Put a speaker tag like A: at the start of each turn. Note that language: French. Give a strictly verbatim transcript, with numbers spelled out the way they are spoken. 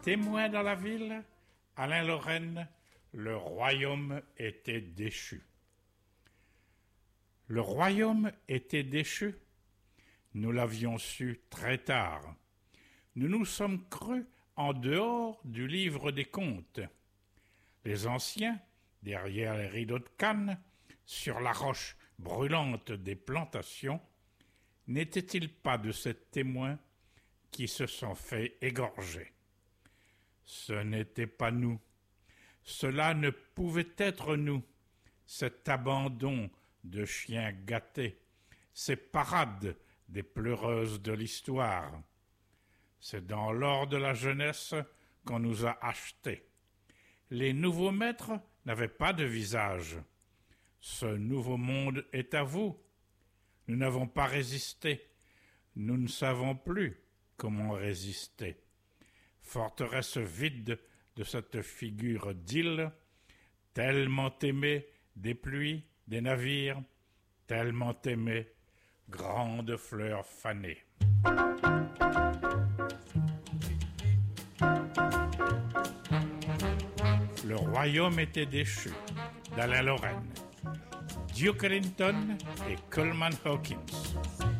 A: témoin dans la ville, Alain Lorraine, le royaume était déchu. Le royaume était déchu. Nous l'avions su très tard. Nous nous sommes crus en dehors du livre des contes. Les anciens, derrière les rideaux de Cannes, sur la roche brûlante des plantations, n'étaient-ils pas de ces témoins qui se sont fait égorger? Ce n'était pas nous. Cela ne pouvait être nous. Cet abandon de chiens gâtés, ces parades des pleureuses de l'histoire. C'est dans l'or de la jeunesse qu'on nous a achetés. Les nouveaux maîtres n'avaient pas de visage. Ce nouveau monde est à vous. Nous n'avons pas résisté. Nous ne savons plus comment résister. Forteresse vide de cette figure d'île, tellement aimée des pluies, des navires, tellement aimée, grande fleur fanée. Le royaume était déchu, d'Alain Lorraine, Duke Ellington et Coleman Hawkins.